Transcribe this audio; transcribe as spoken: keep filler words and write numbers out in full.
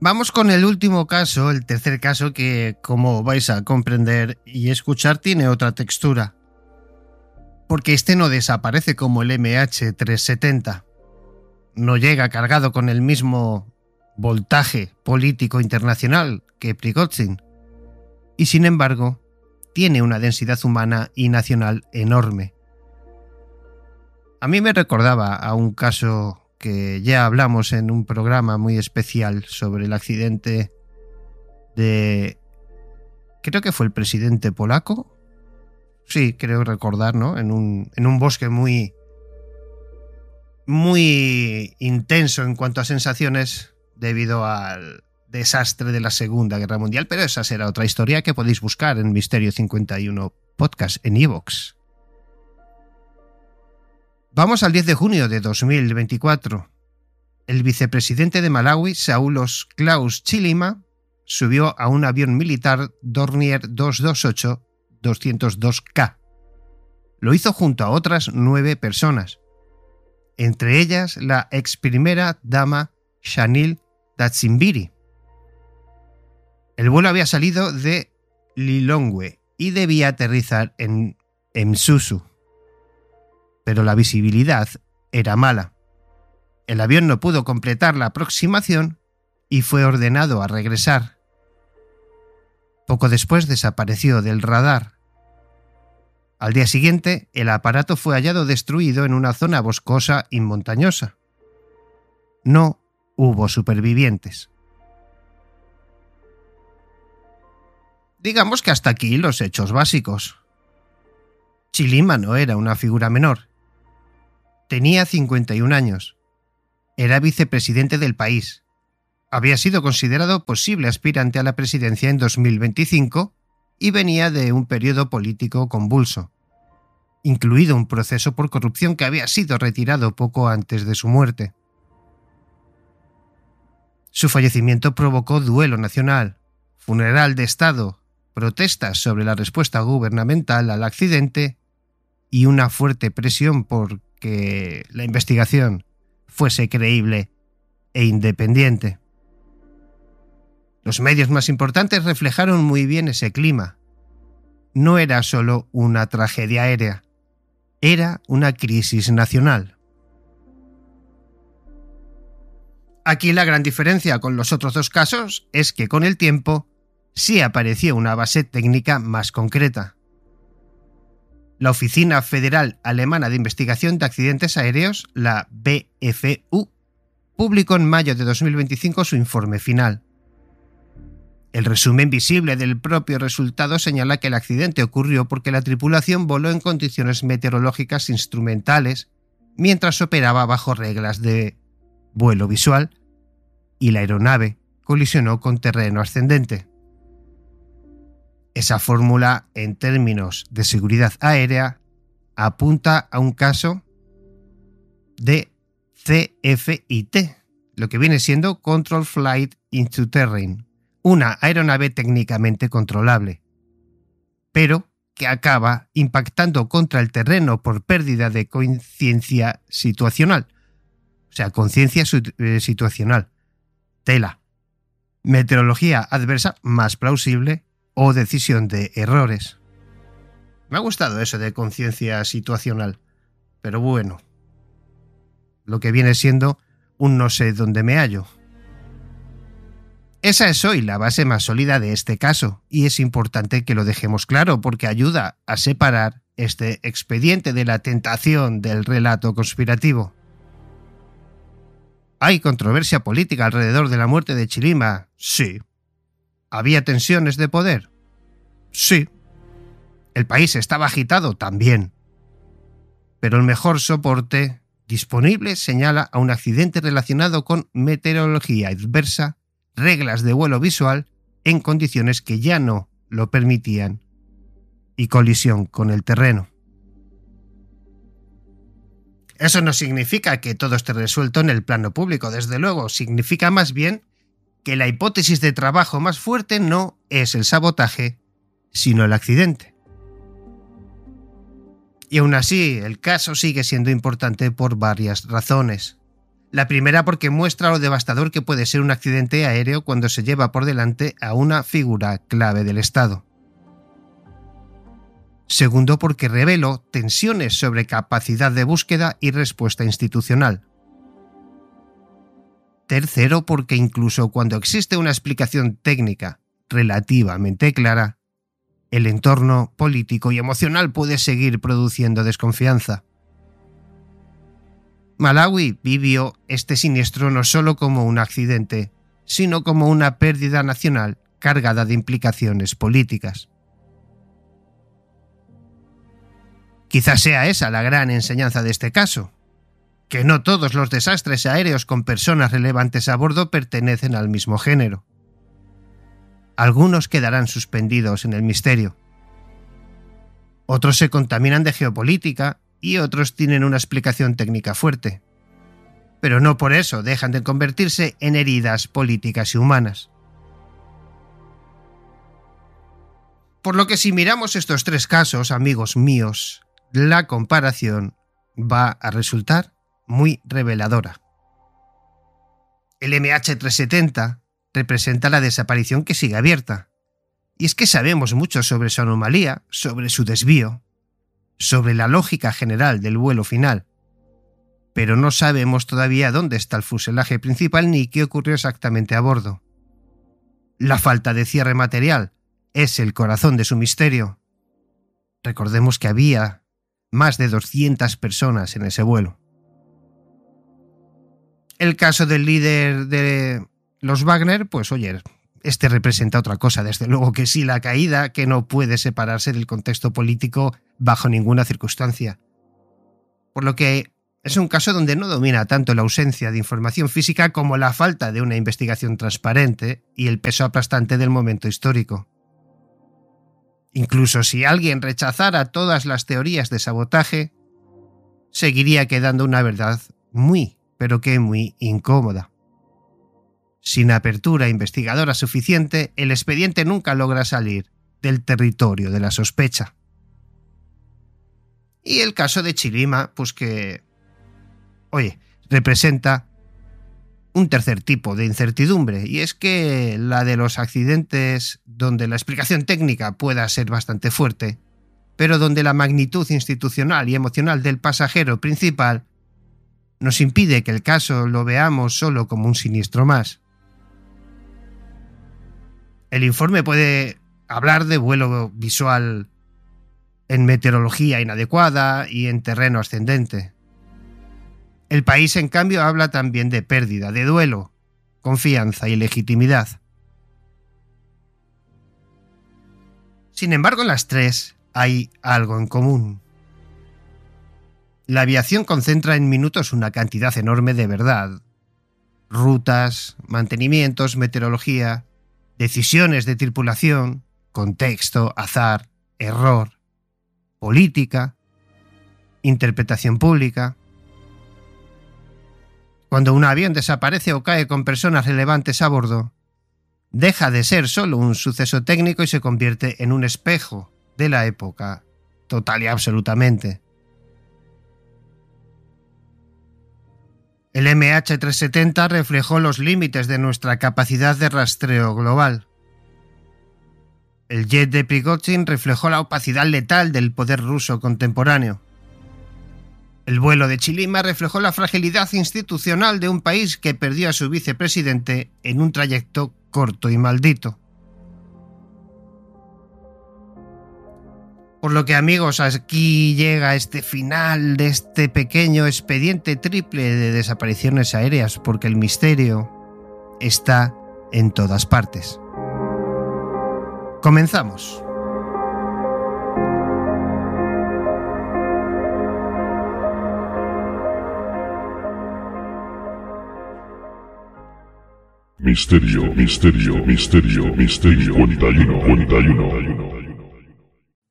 Vamos con el último caso, el tercer caso que, como vais a comprender y escuchar, tiene otra textura. Porque este no desaparece como el eme hache trescientos setenta. No llega cargado con el mismo voltaje político internacional que Prigozhin. Y sin embargo, tiene una densidad humana y nacional enorme. A mí me recordaba a un caso que ya hablamos en un programa muy especial sobre el accidente de... creo que fue el presidente polaco. Sí, creo recordar, ¿no? En un, en un bosque muy... muy intenso en cuanto a sensaciones debido al desastre de la Segunda Guerra Mundial, pero esa será otra historia que podéis buscar en Misterio cincuenta y uno Podcast en iVoox. Vamos al diez de junio de dos mil veinticuatro. El vicepresidente de Malawi, Saulos Klaus Chilima, subió a un avión militar Dornier doscientos veintiocho doscientos dos K. Lo hizo junto a otras nueve personas, entre ellas la ex primera dama Shanil Datsimbiri. El vuelo había salido de Lilongwe y debía aterrizar en Msusu. Pero la visibilidad era mala. El avión no pudo completar la aproximación y fue ordenado a regresar. Poco después desapareció del radar. Al día siguiente, el aparato fue hallado destruido en una zona boscosa y montañosa. No hubo supervivientes. Digamos que hasta aquí los hechos básicos. Chilima no era una figura menor. Tenía cincuenta y un años. Era vicepresidente del país. Había sido considerado posible aspirante a la presidencia en dos mil veinticinco y venía de un periodo político convulso, incluido un proceso por corrupción que había sido retirado poco antes de su muerte. Su fallecimiento provocó duelo nacional, funeral de Estado, protestas sobre la respuesta gubernamental al accidente y una fuerte presión por que la investigación fuese creíble e independiente. Los medios más importantes reflejaron muy bien ese clima. No era solo una tragedia aérea, era una crisis nacional. Aquí la gran diferencia con los otros dos casos es que con el tiempo sí apareció una base técnica más concreta. La Oficina Federal Alemana de Investigación de Accidentes Aéreos, la B F U, publicó en mayo de dos mil veinticinco su informe final. El resumen visible del propio resultado señala que el accidente ocurrió porque la tripulación voló en condiciones meteorológicas instrumentales mientras operaba bajo reglas de vuelo visual y la aeronave colisionó con terreno ascendente. Esa fórmula, en términos de seguridad aérea, apunta a un caso de C F I T, lo que viene siendo Control Flight into Terrain, una aeronave técnicamente controlable, pero que acaba impactando contra el terreno por pérdida de conciencia situacional. O sea, conciencia situacional. Tela. Meteorología adversa más plausible o decisión de errores. Me ha gustado eso de conciencia situacional, pero bueno, lo que viene siendo un no sé dónde me hallo. Esa es hoy la base más sólida de este caso, y es importante que lo dejemos claro porque ayuda a separar este expediente de la tentación del relato conspirativo. ¿Hay controversia política alrededor de la muerte de Chilima? Sí. ¿Había tensiones de poder? Sí. ¿El país estaba agitado? También. Pero el mejor soporte disponible señala a un accidente relacionado con meteorología adversa, reglas de vuelo visual en condiciones que ya no lo permitían y colisión con el terreno. Eso no significa que todo esté resuelto en el plano público, desde luego, significa más bien que la hipótesis de trabajo más fuerte no es el sabotaje, sino el accidente. Y aún así, el caso sigue siendo importante por varias razones. La primera porque muestra lo devastador que puede ser un accidente aéreo cuando se lleva por delante a una figura clave del Estado. Segundo porque reveló tensiones sobre capacidad de búsqueda y respuesta institucional. Tercero porque incluso cuando existe una explicación técnica relativamente clara, el entorno político y emocional puede seguir produciendo desconfianza. Malawi vivió este siniestro no solo como un accidente, sino como una pérdida nacional cargada de implicaciones políticas. Quizás sea esa la gran enseñanza de este caso, que no todos los desastres aéreos con personas relevantes a bordo pertenecen al mismo género. Algunos quedarán suspendidos en el misterio. Otros se contaminan de geopolítica y otros tienen una explicación técnica fuerte. Pero no por eso dejan de convertirse en heridas políticas y humanas. Por lo que si miramos estos tres casos, amigos míos, la comparación va a resultar muy reveladora. El M H trescientos setenta representa la desaparición que sigue abierta. Y es que sabemos mucho sobre su anomalía, sobre su desvío, sobre la lógica general del vuelo final, pero no sabemos todavía dónde está el fuselaje principal ni qué ocurrió exactamente a bordo. La falta de cierre material es el corazón de su misterio. Recordemos que había más de doscientas personas en ese vuelo. El caso del líder de los Wagner, pues oye, este representa otra cosa, desde luego que sí, la caída que no puede separarse del contexto político bajo ninguna circunstancia. Por lo que es un caso donde no domina tanto la ausencia de información física como la falta de una investigación transparente y el peso aplastante del momento histórico. Incluso si alguien rechazara todas las teorías de sabotaje, seguiría quedando una verdad muy, pero que muy incómoda. Sin apertura investigadora suficiente, el expediente nunca logra salir del territorio de la sospecha. Y el caso de Chilima, pues que, oye, representa un tercer tipo de incertidumbre, y es que la de los accidentes donde la explicación técnica pueda ser bastante fuerte, pero donde la magnitud institucional y emocional del pasajero principal nos impide que el caso lo veamos solo como un siniestro más. El informe puede hablar de vuelo visual en meteorología inadecuada y en terreno ascendente. El país, en cambio, habla también de pérdida, de duelo, confianza y legitimidad. Sin embargo, en las tres hay algo en común. La aviación concentra en minutos una cantidad enorme de verdad. Rutas, mantenimientos, meteorología, decisiones de tripulación, contexto, azar, error, política, interpretación pública. Cuando un avión desaparece o cae con personas relevantes a bordo, deja de ser solo un suceso técnico y se convierte en un espejo de la época, total y absolutamente. El M H trescientos setenta reflejó los límites de nuestra capacidad de rastreo global. El jet de Prigozhin reflejó la opacidad letal del poder ruso contemporáneo. El vuelo de Chilima reflejó la fragilidad institucional de un país que perdió a su vicepresidente en un trayecto corto y maldito. Por lo que, amigos, aquí llega este final de este pequeño expediente triple de desapariciones aéreas, porque el misterio está en todas partes. Comenzamos. Misterio, misterio, misterio, misterio, cuarenta y uno, cuarenta y uno.